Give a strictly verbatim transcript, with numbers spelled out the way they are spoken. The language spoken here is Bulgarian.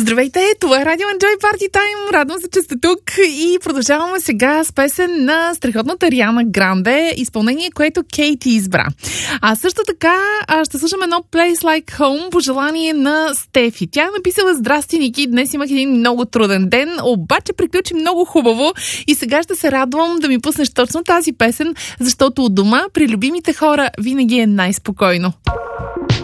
Здравейте, това е Радио Enjoy Party Time. Радвам се, че сте тук и продължаваме сега с песен на страхотната Ариана Гранде, изпълнение, което Кейти избра. А също така ще слушам едно Place Like Home по желание на Стефи. Тя е написала: здрасти, Ники, днес имах един много труден ден, обаче приключи много хубаво и сега ще се радвам да ми пуснеш точно тази песен, защото от дома при любимите хора винаги е най-спокойно.